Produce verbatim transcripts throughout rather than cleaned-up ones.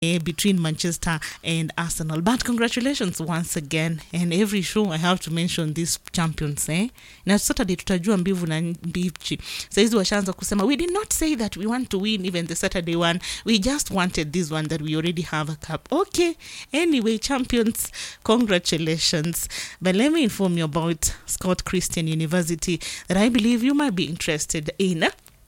between Manchester and Arsenal. But congratulations once again. And every show I have to mention these champions. Eh? Na Saturday tutajua mbivu na mbichi. Saizi washaanza kusema, we did not say that we want to win even the Saturday one. We just wanted this one that we already have a cup. Okay. Anyway, champions, congratulations. But let me inform you about Scott Christian University that I believe you might be interested in.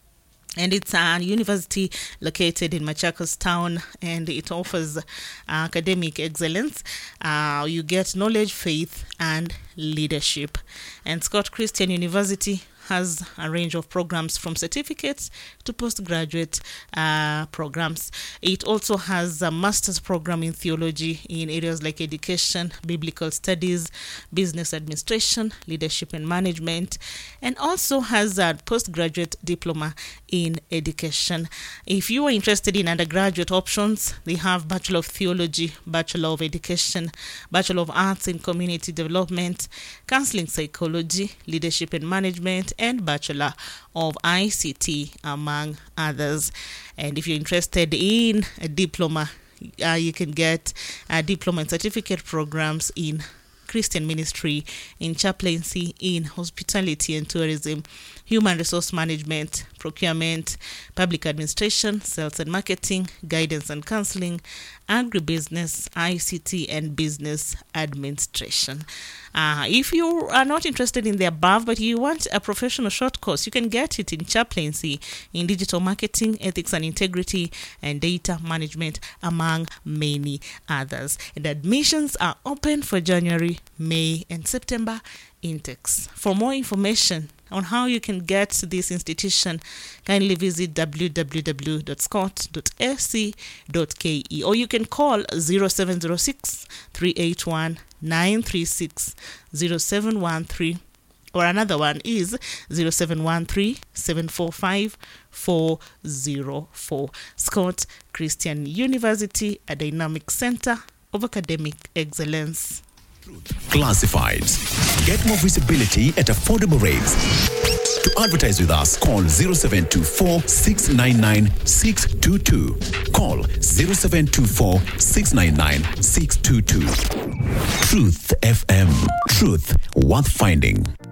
And it's a university located in Machakos town, and it offers uh, academic excellence. Uh, you get knowledge, faith, and leadership. And Scott Christian University has a range of programs from certificates to postgraduate uh, programs. It also has a master's program in theology in areas like education, biblical studies, business administration, leadership and management, and also has a postgraduate diploma in education. If you are interested in undergraduate options, they have Bachelor of Theology, Bachelor of Education, Bachelor of Arts in Community Development, Counseling Psychology, Leadership and Management, and Bachelor of I C T, among others. And if you're interested in a diploma, uh, you can get a diploma and certificate programs in Christian ministry, in chaplaincy, in hospitality and tourism, human resource management, procurement, public administration, sales and marketing, guidance and counseling, agribusiness, I C T, and business administration. Uh, if you are not interested in the above, but you want a professional short course, you can get it in chaplaincy, in digital marketing, ethics and integrity, and data management, among many others. And admissions are open for January, May, and September intakes. For more information on how you can get to this institution, kindly visit w w w dot scott dot a c dot k e, or you can call zero seven zero six, three eight one, nine three six, zero seven one three, or another one is zero seven one three, seven four five, four zero four. Scott Christian University, a dynamic center of academic excellence. Classifieds. Get more visibility at affordable rates. To advertise with us, call zero seven two four, six nine nine, six two two. Call zero seven two four, six nine nine, six two two. Truth F M. Truth worth finding.